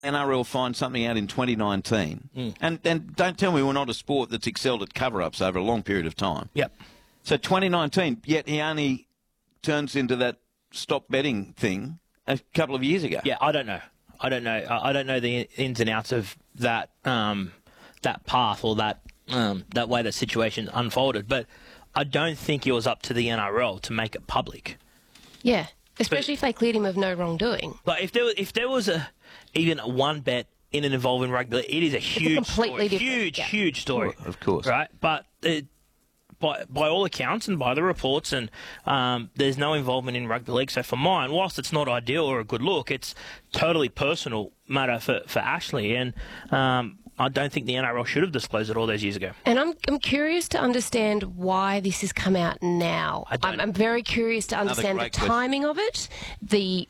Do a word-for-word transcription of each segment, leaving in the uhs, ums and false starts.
N R L find something out in twenty nineteen, Mm. and, and don't tell me we're not a sport that's excelled at cover-ups over a long period of time. Yep. So twenty nineteen, yet he only turns into that stop betting thing a couple of years ago. Yeah, I don't know. I don't know. I I don't know the ins and outs of that um, that path or that um, that way the situation unfolded, but I don't think it was up to the N R L to make it public. Yeah, especially but, if they cleared him of no wrongdoing. Like if there was, if there was a even one bet in an involving rugby, it is a huge, it's a completely story, different, huge, yeah. huge story. Of course, right? But it, by by all accounts and by the reports, and um, there's no involvement in rugby league. So for mine, whilst it's not ideal or a good look, it's totally personal matter for for Ashley, and um, I don't think the N R L should have disclosed it all those years ago. And I'm I'm curious to understand why this has come out now. I don't I'm, I'm very curious to understand the question. timing of it, the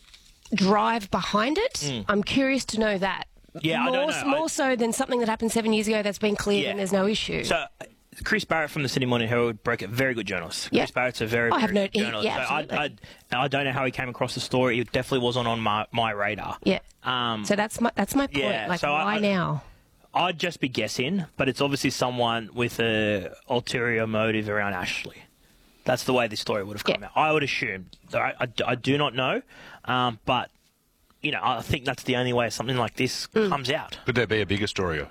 drive behind it. Mm. I'm curious to know that. Yeah, more, I don't know. More I, so than something that happened seven years ago that's been cleared yeah. and there's no issue. So Chris Barrett from the Sydney Morning Herald broke it. Very good journalist. Yeah. Chris Barrett's a very, I very have no- good he- journalist. yeah, so I, absolutely. I, I don't know how he came across the story. It definitely wasn't on my, my radar. yeah. Um, So that's my that's my point. yeah, like, so why I- now? I'd just be guessing, but it's obviously someone with a ulterior motive around Ashley. That's the way this story would have come Yeah. out. I would assume. I, I, I do not know, um, but you know, I think that's the only way something like this Mm. comes out. Could there be a bigger story?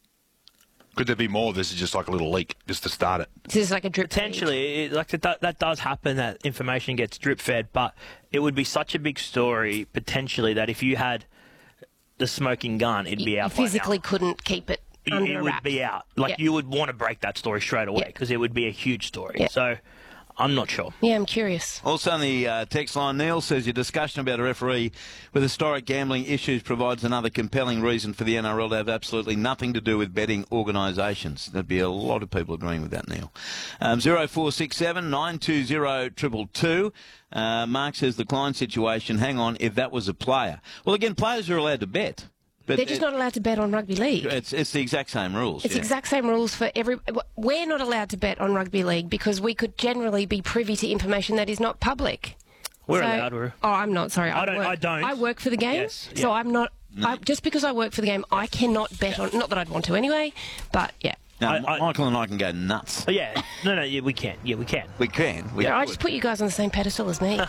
Could there be more? This is just like a little leak, just to start it. This is like a drip feed. Potentially, it, like that, that does happen. That information gets drip fed, but it would be such a big story potentially that if you had the smoking gun, it'd be You out. by now. physically couldn't keep it under it a would wrap. be out. Like Yeah. you would want to break that story straight away Yeah. because it would be a huge story. Yeah. So I'm not sure. Yeah, I'm curious. Also on the uh, text line, Neil says your discussion about a referee with historic gambling issues provides another compelling reason for the N R L to have absolutely nothing to do with betting organisations. There'd be a lot of people agreeing with that, Neil. Um, zero four six seven nine two zero two two two. Uh, Mark says the Klein situation, hang on, if that was a player. Well, again, players are allowed to bet. But They're just it- not allowed to bet on rugby league. It's, it's the exact same rules. It's yeah. exact same rules for every. We're not allowed to bet on rugby league because we could generally be privy to information that is not public. We're So- allowed. We're, Oh, I'm not. Sorry, I don't- Work. I don't. I work for the game, Yes, so yeah. I'm not. I, just because I work for the game, I cannot bet on. Not that I'd want to anyway, but yeah. Now, I- Mi- I- Michael and I can go nuts. oh, yeah. No, no. Yeah, we can. Yeah, we can. We can. We I could. just put you guys on the same pedestal as me.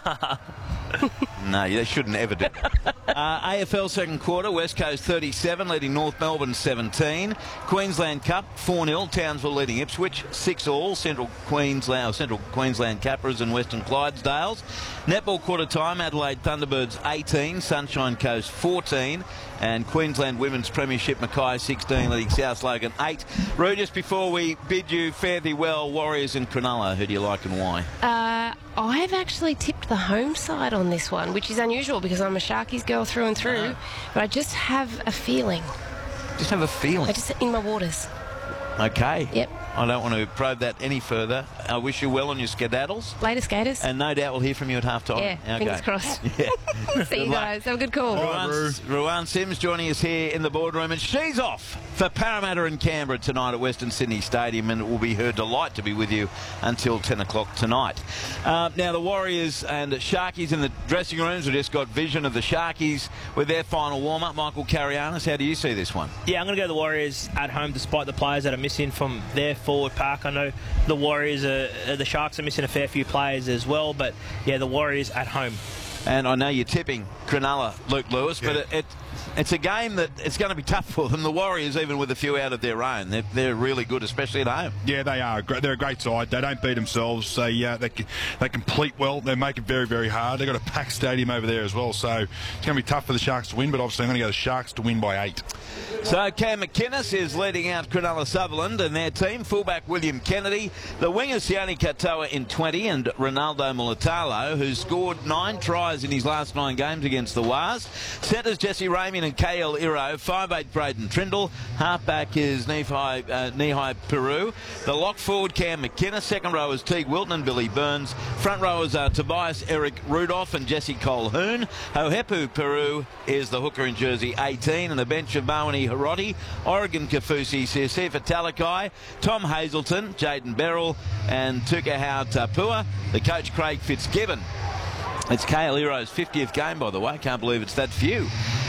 No, they shouldn't ever do that. uh, A F L second quarter, West Coast thirty-seven, leading North Melbourne seventeen. Queensland Cup, four nil, Townsville leading Ipswich, six all, Central Queensland, Central Queensland Capras and Western Clydesdales. Netball quarter time, Adelaide Thunderbirds eighteen, Sunshine Coast fourteen, and Queensland Women's Premiership, Mackay sixteen, leading South Logan eight. Roo, just before we bid you fare thee well, Warriors and Cronulla, who do you like and why? Uh, I've actually tipped the home side on this one, which is unusual because I'm a Sharkies girl through and through. Uh-huh. But I just have a feeling. Just have a feeling. I just in my waters. Okay. Yep. I don't want to probe that any further. I wish you well on your skedaddles. Later, skaters. And no doubt we'll hear from you at half time. yeah, fingers crossed. Yeah. See you Good luck. guys. Have a good call. Ruan, Ruan Sims joining us here in the boardroom, and she's off for Parramatta and Canberra tonight at Western Sydney Stadium, and it will be her delight to be with you until ten o'clock tonight. Uh, now, the Warriors and Sharkies in the dressing rooms. We just got vision of the Sharkies with their final warm-up. Michael Carianis, how do you see this one? Yeah, I'm going to go the Warriors at home despite the players that are missing from their forward pack. I know the Warriors, are, uh, the Sharks are missing a fair few players as well, but yeah, the Warriors at home. And I know you're tipping Cronulla, Luke Lewis, Yeah. but it, it it's a game that it's going to be tough for them. The Warriors, even with a few out of their own, they're, they're really good, especially at home. Yeah, they are. They're a great side. They don't beat themselves. They uh, they they complete well. They make it very, very hard. They've got a packed stadium over there as well, so it's going to be tough for the Sharks to win, but obviously I'm going to go the Sharks to win by eight. So Cam McInnes is leading out Cronulla Sutherland and their team. Fullback William Kennedy. The wingers Sione Katoa in twenty and Ronaldo Mulatalo, who scored nine tries in his last nine games against the Wars. Centres Jesse Ramian and K L Iro. five eight Braden Trindle. Halfback is Nihai, uh, Nihai Peru. The lock forward Cam McInnes. Second row is Teague Wilton and Billy Burns. Front rowers are Tobias Eric Rudolph and Jesse Colhoun. Hohepu Peru is the hooker in jersey eighteen, and the bench of Mawani Hiroti, Oregon Kafusi, Sifa Talakai, Tom Hazelton, Jaden Beryl, and Tukahau Tapua. The coach Craig Fitzgibbon. It's K L Iro's fiftieth game, by the way. Can't believe it's that few.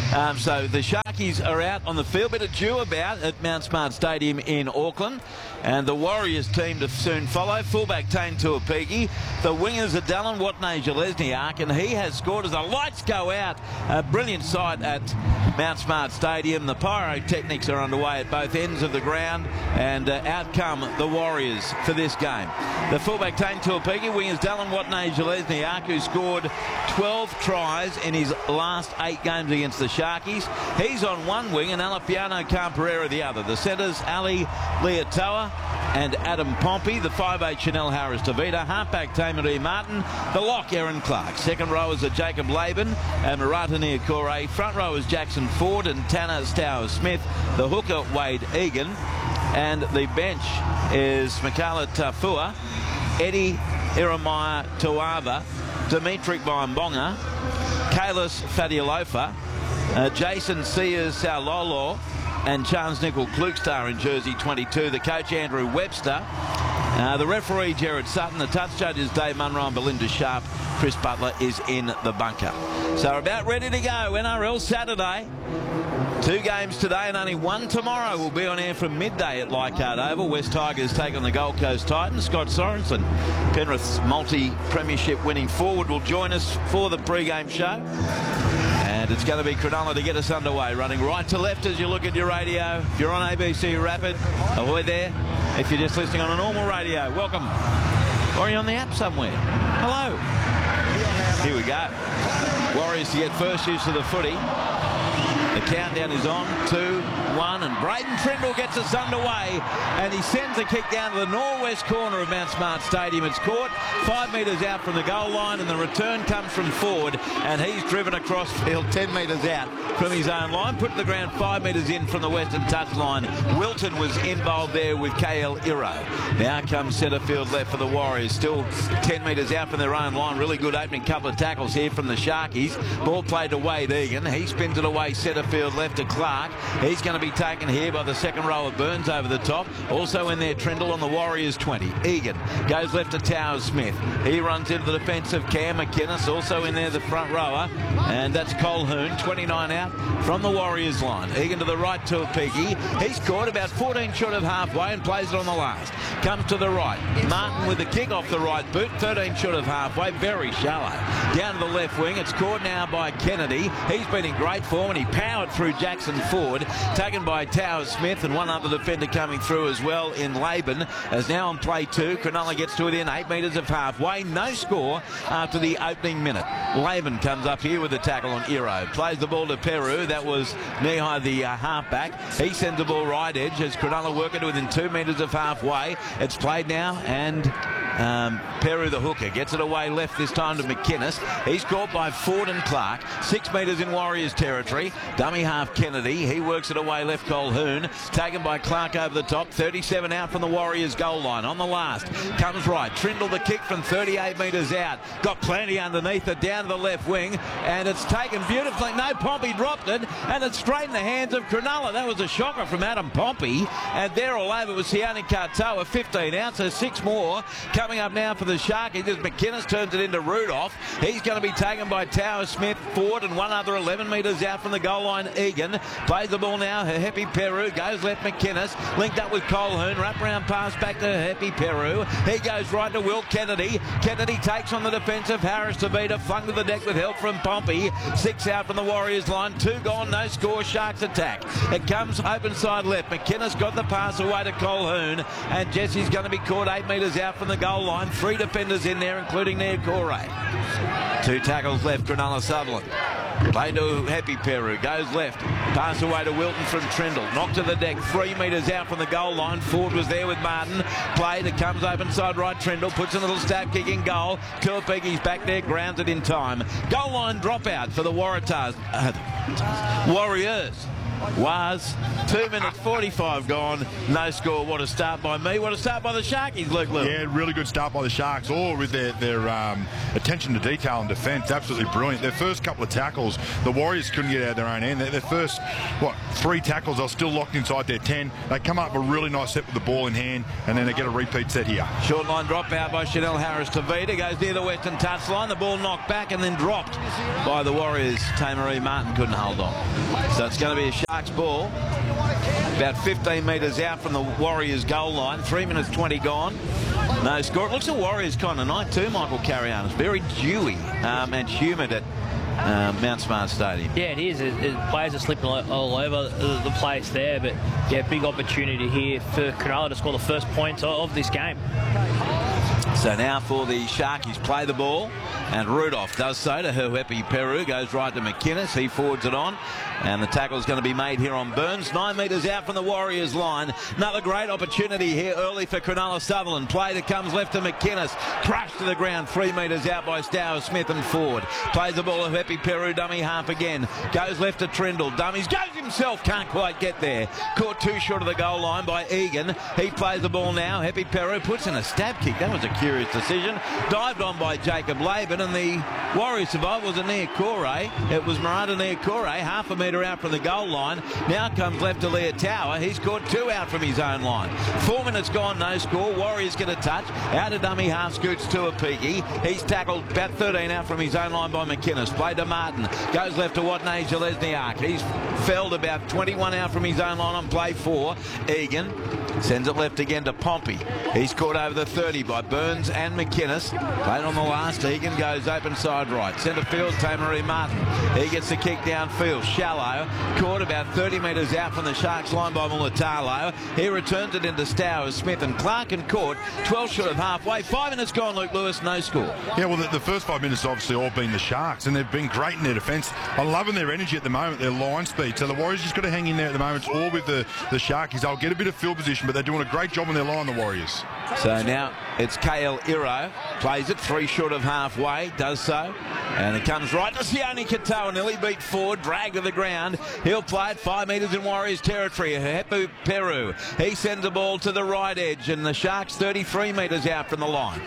Um, so the Sharkies are out on the field. Bit of dew about at Mount Smart Stadium in Auckland. And the Warriors team to soon follow. Fullback Tane Tuapiki. The wingers are Dallin Watene-Zelezniak, and he has scored as the lights go out. A brilliant sight at Mount Smart Stadium. The pyrotechnics are underway at both ends of the ground, and uh, out come the Warriors for this game. The fullback Tane Tuapiki, wingers Dallin Watene-Zelezniak, who scored twelve tries in his last eight games against the Sharkies. He's on one wing and Alapiano Camperera the other. The centres Ali Leotoa and Adam Pompey. The five eight Chanel Harris Tavita. Halfback Tamaree Martin. The lock Aaron Clark. Second rowers are Jacob Laban and Marata Niokore. Front rowers Jackson Ford and Tanner Stower Smith. The hooker Wade Egan. And the bench is Mikala Tafua, Eddie Iremaya Tuava, Dimitri Baimbonga, Kalis Fadialofa, uh, Jason Sears Saulolo, and Charles Nickel Klukestar in jersey twenty-two. The coach Andrew Webster. Uh, the referee Jared Sutton. The touch judges Dave Munro and Belinda Sharp. Chris Butler is in the bunker. So about ready to go. N R L Saturday. Two games today and only one tomorrow. Will be on air from midday at Leichhardt Oval. West Tigers take on the Gold Coast Titans. Scott Sorensen, Penrith's multi-premiership winning forward, will join us for the pre-game show. And it's going to be Cronulla to get us underway, running right to left as you look at your radio. If you're on A B C Rapid, ahoy there. If you're just listening on a normal radio, welcome. Or are you on the app somewhere? Hello. Here we go. Warriors to get first use of the footy. The countdown is on, two, one, and Braden Trindle gets us underway, and he sends a kick down to the northwest corner of Mount Smart Stadium. It's caught five metres out from the goal line, and the return comes from Ford, and he's driven across field ten metres out from his own line, put the ground five metres in from the western touchline. Wilton was involved there with K L Iro. Now comes centre field left for the Warriors, still ten metres out from their own line. Really good opening couple of tackles here from the Sharkies. Ball played to Wade Egan. He spins it away centre field left to Clark. He's going to be taken here by the second row of Burns over the top. Also in there Trindle on the Warriors twenty. Egan goes left to Towers Smith. He runs into the defence of Cam McInnes. Also in there the front rower, and that's Colhoun, twenty-nine out from the Warriors line. Egan to the right to a Piggy. He's caught about fourteen short of halfway and plays it on the last. Comes to the right. Martin with the kick off the right boot, thirteen short of halfway, very shallow. Down to the left wing. It's caught now by Kennedy. He's been in great form and he powered through Jackson Ford, taken by Towers Smith and one other defender coming through as well in Laban. As now on play two, Cronulla gets to within eight metres of halfway. No score after the opening minute. Laban comes up here with the tackle on Iro. Plays the ball to Peru. That was Nihai, the uh, halfback. He sends the ball right edge as Cronulla work it within two metres of halfway. It's played now, and um, Peru, the hooker, gets it away left this time to McInnes. He's caught by Ford and Clark. Six metres in Warriors territory. Dummy half Kennedy. He works it away left Colhoun. Taken by Clark over the top. thirty-seven out from the Warriors goal line. On the last. Comes right. Trindle the kick from thirty-eight metres out. Got plenty underneath it down to the left wing. And it's taken beautifully. No, Pompey dropped it. And it's straight in the hands of Cronulla. That was a shocker from Adam Pompey. And there all over was Sione Katoa. fifteen out. So six more. Coming up now for the Sharkies as McInnes turns it into Rudolph. He's going to be taken by Towers Smith, Ford, and one other eleven metres out from the goal line. Egan plays the ball now. Happy Peru goes left McInnes, linked up with Colhoun. Wrap round pass back to Happy Peru. He goes right to Will Kennedy. Kennedy takes on the defensive Harris Tavita, flung to the deck with help from Pompey. Six out from the Warriors line. Two gone, no score. Sharks attack. It comes open side left. McInnes got the pass away to Colhoun, and Jesse's going to be caught eight metres out from the goal line. Three defenders in there, including Niokore. Two tackles left, Cronulla Sutherland. Play to Happy Peru, goes left. Pass away to Wilton from Trindle. Knocked to the deck, three metres out from the goal line. Ford was there with Martin. Played, it comes open side right. Trindle puts a little stab kick in goal. Tuapiki's back there, grounded in time. Goal line dropout for the Waratahs. Uh, Warriors. was. Two minutes forty-five gone. No score. What a start by me. What a start by the Sharkies, Luke Lewis. Yeah, really good start by the Sharks, all with their, their um, attention to detail and defence. Absolutely brilliant. Their first couple of tackles, the Warriors couldn't get out of their own end. Their, their first, what, three tackles, they're still locked inside their ten. They come up a really nice set with the ball in hand, and then they get a repeat set here. Short line drop out by Chanel Harris-Tavita. Goes near the western touchline. The ball knocked back and then dropped by the Warriors. Tamaree Martin couldn't hold on. So it's going to be a Sharks ball. About fifteen metres out from the Warriors goal line. three minutes twenty gone. No score. It looks a Warriors kind of night too, Michael Carrion. It's very dewy um, and humid at uh, Mount Smart Stadium. Yeah, it is. It, it, players are slipping all, all over the, the place there. But, yeah, big opportunity here for Cronulla to score the first points of, of this game. So now for the Sharkies, play the ball, and Rudolph does so to Huepi Peru, goes right to McInnes, he forwards it on, and the tackle is going to be made here on Burns, nine metres out from the Warriors line. Another great opportunity here early for Cronulla Sutherland. Play that comes left to McInnes, crushed to the ground, three metres out by Stower Smith and Ford. Plays the ball to Huepi Peru, dummy half again, goes left to Trindle, dummies, goes himself, can't quite get there. Caught too short of the goal line by Egan. He plays the ball now, Huepi Peru puts in a stab kick, that was a curious decision. Dived on by Jacob Laban, and the Warriors survivor was a Niokore. It was Marata Niokore, half a metre out from the goal line. Now comes left to Leah Tower. He's caught two out from his own line. Four minutes gone, no score. Warriors get a touch. Out of dummy half scoots to Apiki. He's tackled about thirteen out from his own line by McInnes. Play to Martin. Goes left to Watney Zalesniak. He's felled about twenty-one out from his own line on play four. Egan sends it left again to Pompey. He's caught over the thirty by Burns and McInnes. Played on the last. Egan goes open side right. Centre field, Tamaree Martin. He gets the kick downfield. Shallow. Caught about thirty metres out from the Sharks line by Mulatalo. He returns it into Stowers, Smith and Clark, and caught twelve short of halfway. Five minutes gone, Luke Lewis, no score. Yeah, well, the, the first five minutes obviously all been the Sharks, and they've been great in their defence. I'm loving their energy at the moment, their line speed. So the Warriors just got to hang in there at the moment. It's all with the, the Sharkies. They'll get a bit of field position, but they're doing a great job on their line, the Warriors. So now it's K L Iro. Plays it three short of halfway, does so. And it comes right to Sione Katoa. Nearly beat Ford, dragged to the ground. He'll play it five metres in Warriors territory. Huepi Peru. He sends the ball to the right edge, and the Sharks thirty-three metres out from the line.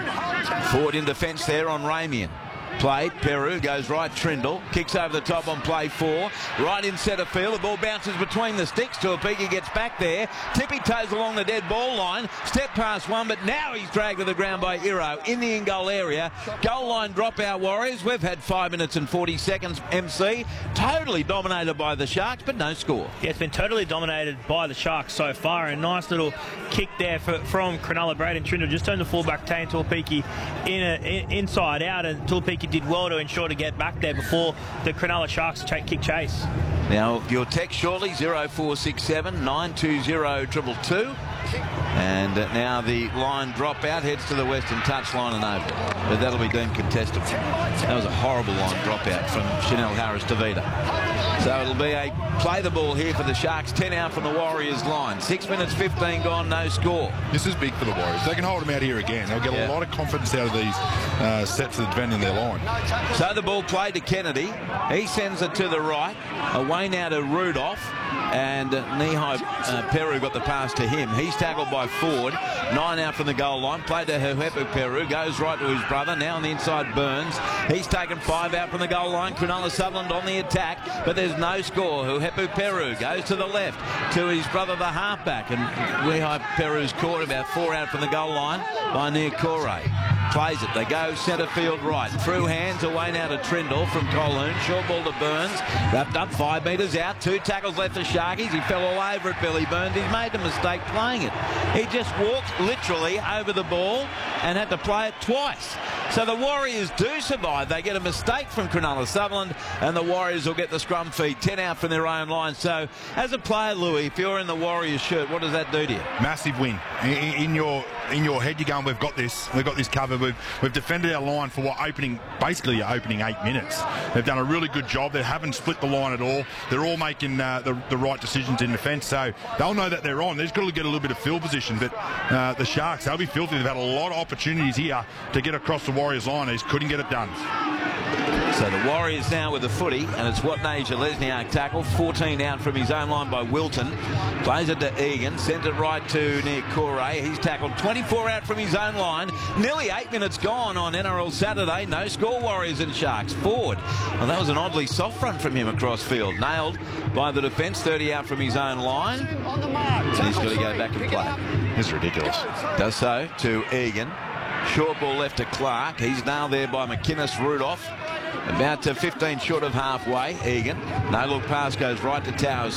Ford in defence there on Ramian. Played, Peru goes right, Trindle, kicks over the top on play four, right in centre field, the ball bounces between the sticks, Tuapiki gets back there, tippy toes along the dead ball line, step past one, but now he's dragged to the ground by Iro in the in-goal area. Goal line dropout Warriors. We've had five minutes and forty seconds, M C, totally dominated by the Sharks, but no score. Yeah, it's been totally dominated by the Sharks so far. A nice little kick there for, from Cronulla. Braden Trindle just turned the fullback, Tane Tuapiki in a, in, inside out, and Tuapiki did well to ensure to get back there before the Cronulla Sharks ch kick chase. Now your text shortly, zero four six seven nine two zero two two two. And now the line drop out, heads to the western touchline and over. But that'll be deemed contestable. That was a horrible line drop out from Chanel Harris-Tavita. So it'll be a play the ball here for the Sharks, ten out from the Warriors line. Six minutes fifteen gone, no score. This is big for the Warriors. They can hold them out here again. They'll get yeah. a lot of confidence out of these uh, sets of defending their line. So the ball played to Kennedy. He sends it to the right. Away now to Rudolph. And uh, Nihai uh, Peru got the pass to him. He's tackled by Ford. Nine out from the goal line. Played to Huepi Peru. Goes right to his brother. Now on the inside, Burns. He's taken five out from the goal line. Cronulla Sutherland on the attack. But there's no score. Huepi Peru goes to the left to his brother, the halfback. And Nihai Peru's caught about four out from the goal line by Niokore. Plays it. They go centre field right. Through hands away now to Trindle from Colhoun. Short ball to Burns. Wrapped up five metres out. Two tackles left for Sharkies. He fell all over it, Billy Burns. He's made a mistake playing it. He just walked literally over the ball and had to play it twice. So the Warriors do survive. They get a mistake from Cronulla Sutherland, and the Warriors will get the scrum feed. ten out from their own line. So as a player, Louis, if you're in the Warriors shirt, what does that do to you? Massive win. In, in your in your head, you're going, we've got this. We've got this covered. We've, we've defended our line for what opening, basically your opening eight minutes. They've done a really good job. They haven't split the line at all. They're all making uh, the, the right decisions in defence. So they'll know that they're on. They've got to get a little bit of field position. But uh, the Sharks, they'll be filthy. They've had a lot of opportunities here to get across the Warriors line. They just couldn't get it done. So the Warriors now with the footy, and it's Watnasia Lesniak tackle, fourteen out from his own line by Wilton. Plays it to Egan, sends it right to near Corey. He's tackled, twenty-four out from his own line. Nearly eight minutes gone on N R L Saturday. No score, Warriors and Sharks. Forward. Well, that was an oddly soft front from him across field. Nailed by the defence, thirty out from his own line. And he's got to go back and play. It's ridiculous. Does so to Egan. Short ball left to Clark. He's nailed there by McInnes. Rudolph. About to fifteen short of halfway. Egan. No look pass goes right to Towers.